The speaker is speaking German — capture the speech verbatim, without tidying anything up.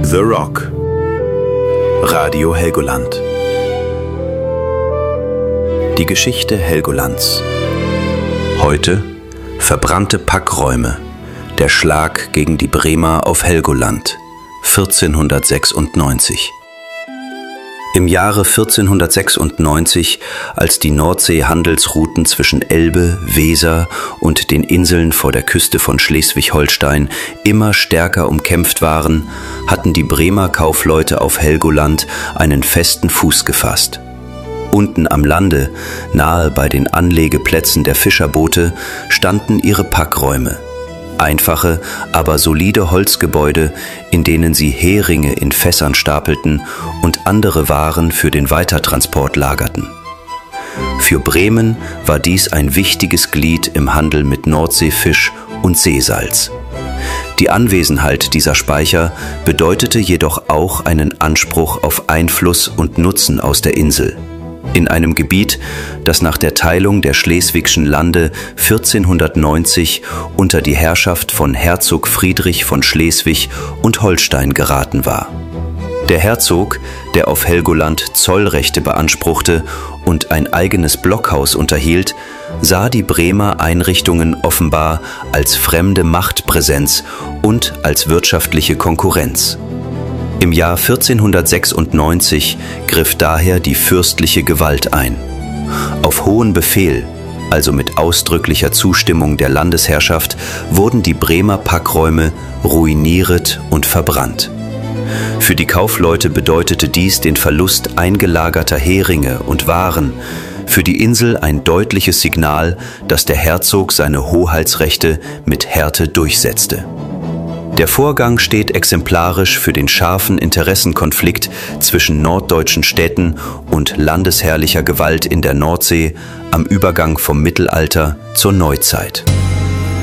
The Rock. Radio Helgoland. Die Geschichte Helgolands. Heute verbrannte Packräume. Der Schlag gegen die Bremer auf Helgoland. vierzehnhundertsechsundneunzig. Im Jahre vierzehnhundertsechsundneunzig, als die Nordsee-Handelsrouten zwischen Elbe, Weser und den Inseln vor der Küste von Schleswig-Holstein immer stärker umkämpft waren, hatten die Bremer Kaufleute auf Helgoland einen festen Fuß gefasst. Unten am Lande, nahe bei den Anlegeplätzen der Fischerboote, standen ihre Packräume. Einfache, aber solide Holzgebäude, in denen sie Heringe in Fässern stapelten und andere Waren für den Weitertransport lagerten. Für Bremen war dies ein wichtiges Glied im Handel mit Nordseefisch und Seesalz. Die Anwesenheit dieser Speicher bedeutete jedoch auch einen Anspruch auf Einfluss und Nutzen aus der Insel. In einem Gebiet, das nach der Teilung der Schleswigschen Lande vierzehnhundertneunzig unter die Herrschaft von Herzog Friedrich von Schleswig und Holstein geraten war. Der Herzog, der auf Helgoland Zollrechte beanspruchte und ein eigenes Blockhaus unterhielt, sah die Bremer Einrichtungen offenbar als fremde Machtpräsenz und als wirtschaftliche Konkurrenz. Im Jahr vierzehnhundertsechsundneunzig griff daher die fürstliche Gewalt ein. Auf hohen Befehl, also mit ausdrücklicher Zustimmung der Landesherrschaft, wurden die Bremer Packräume ruiniert und verbrannt. Für die Kaufleute bedeutete dies den Verlust eingelagerter Heringe und Waren, für die Insel ein deutliches Signal, dass der Herzog seine Hoheitsrechte mit Härte durchsetzte. Der Vorgang steht exemplarisch für den scharfen Interessenkonflikt zwischen norddeutschen Städten und landesherrlicher Gewalt in der Nordsee am Übergang vom Mittelalter zur Neuzeit.